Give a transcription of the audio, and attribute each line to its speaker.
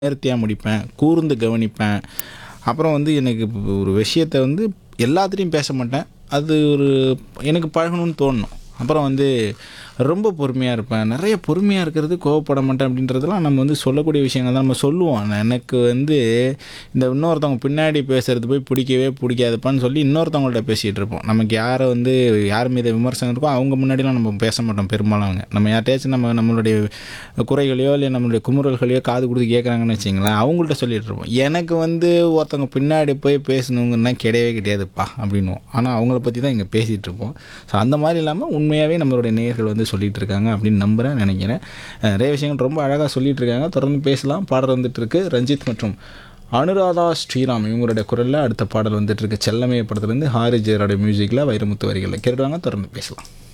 Speaker 1: நேர்த்தியாக முடிப்பேன், கூர்ந்து கவனிப்பேன். அப்புறம் வந்து எனக்கு ஒரு விஷயத்த வந்து எல்லாத்துட்டையும் பேச மாட்டேன். அது ஒரு எனக்கு பழகணும்னு தோணணும். அப்புறம் வந்து ரொம்ப பொறுமையாக இருப்பேன். நிறைய பொறுமையாக இருக்கிறது, கோவப்பட மாட்டேன் அப்படின்றதெல்லாம் நம்ம வந்து சொல்லக்கூடிய விஷயங்கள் தான் நம்ம சொல்லுவோம். எனக்கு வந்து இந்த இன்னொருத்தவங்க பின்னாடி பேசுகிறது போய் பிடிக்கவே பிடிக்காதுப்பான்னு சொல்லி இன்னொருத்தவங்கள்ட்ட பேசிகிட்டு இருப்போம். நமக்கு யாரை வந்து யார் மீது விமர்சனம் இருக்கோ அவங்க முன்னாடிலாம் நம்ம பேச மாட்டோம் பெரும்பாலும். நம்ம யார்ட்டையாச்சும் நம்மளுடைய குறைகளையோ இல்லை நம்மளுடைய குமுறல்களையோ காது கொடுத்து கேட்குறாங்கன்னு வச்சிங்களேன், அவங்கள்ட்ட சொல்லிகிட்டு இருப்போம். எனக்கு வந்து ஒருத்தவங்க பின்னாடி போய் பேசணுங்கன்னா கிடையவே கிடையாதுப்பா அப்படின்னுவோம். ஆனால் அவங்கள பற்றி தான் இங்கே பேசிகிட்டு இருப்போம். ஸோ அந்த மாதிரி இல்லாமல் உண்மையாகவே நம்மளுடைய நேயர்கள் வந்து சொல்லிகிட்டு இருக்காங்க அப்படின்னு நம்புகிறேன், நினைக்கிறேன். நிறைய விஷயங்கள் ரொம்ப அழகாக சொல்லிகிட்டு இருக்காங்க. தொடர்ந்து பேசலாம். பாடல் வந்துட்டு இருக்கு. ரஞ்சித் மற்றும் அனுராதா ஸ்ரீராம் இவங்களுடைய குரலில் அடுத்த பாடல் வந்துட்டு இருக்கு. செல்லமே படத்துலேருந்து ஹாரி ஜெயராஜ் மியூசிக்கில் வைரமுத்து வரிகளில் கேட்டுவாங்க. தொடர்ந்து பேசலாம்.